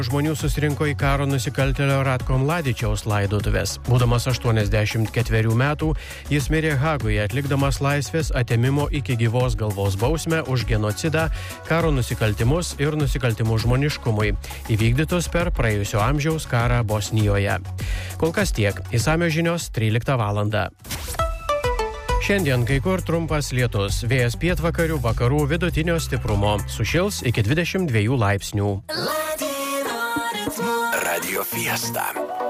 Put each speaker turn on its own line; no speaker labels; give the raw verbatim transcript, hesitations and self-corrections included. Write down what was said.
Žmonių susirinko į karo nusikaltėlio Ratko Mladičiaus laidotuvės. Būdamas aštuoniasdešimt ketverių metų, jis mirė Hagoje, atlikdamas laisvės atėmimo iki gyvos galvos bausmę už genocidą, karo nusikaltimus ir nusikaltimus žmoniškumui, įvykdytus per praėjusio amžiaus karą Bosnijoje. Kol kas tiek. Išsamios žinios tryliktą valandą. Šiandien kai kur trumpas lietus, vėjas pietvakarių vakarų vidutinio stiprumo, sušils iki dvidešimt dviejų laipsnių.
Radio Fiesta.